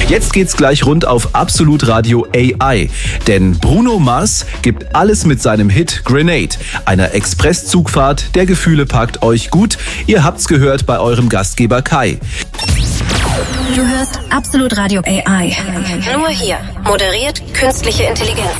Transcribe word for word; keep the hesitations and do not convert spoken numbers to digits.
Jetzt geht's gleich rund auf Absolut Radio A I. Denn Bruno Mars gibt alles mit seinem Hit Grenade, einer Expresszugfahrt, der Gefühle packt euch gut. Ihr habt's gehört bei eurem Gastgeber Kai. Du hörst Absolut Radio A I. Nur hier. Moderiert künstliche Intelligenz.